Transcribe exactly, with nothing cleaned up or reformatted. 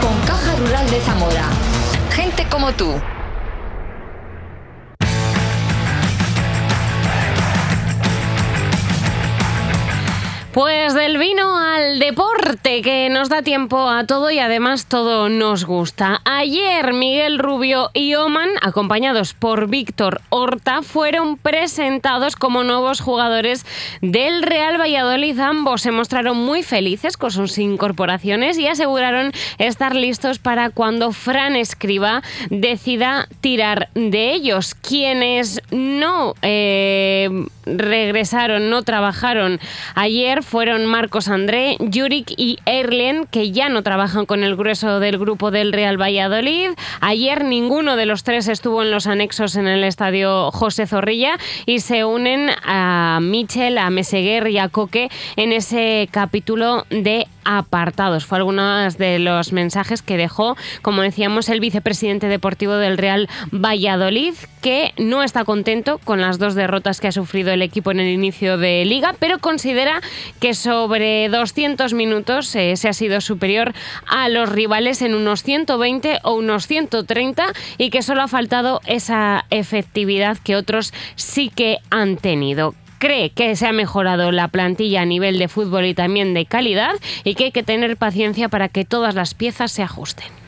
con Caja Rural de Zamora. Gente como tú. Pues del vino al deporte, que nos da tiempo a todo y además todo nos gusta. Ayer Miguel Rubio y Oman, acompañados por Víctor Horta, fueron presentados como nuevos jugadores del Real Valladolid. Ambos se mostraron muy felices con sus incorporaciones y aseguraron estar listos para cuando Fran Escribá decida tirar de ellos. Quienes no eh, regresaron, no trabajaron ayer fueron Marcos André, Juric y Erlen, que ya no trabajan con el grueso del grupo del Real Valladolid. Ayer ninguno de los tres estuvo en los anexos en el estadio José Zorrilla y se unen a Michel, a Meseguer y a Coque en ese capítulo de apartados. Fue algunos de los mensajes que dejó, como decíamos, el vicepresidente deportivo del Real Valladolid, que no está contento con las dos derrotas que ha sufrido el equipo en el inicio de Liga, pero considera que sobre doscientos minutos eh, se ha sido superior a los rivales en unos ciento veinte o unos ciento treinta y que solo ha faltado esa efectividad que otros sí que han tenido. Cree que se ha mejorado la plantilla a nivel de fútbol y también de calidad y que hay que tener paciencia para que todas las piezas se ajusten.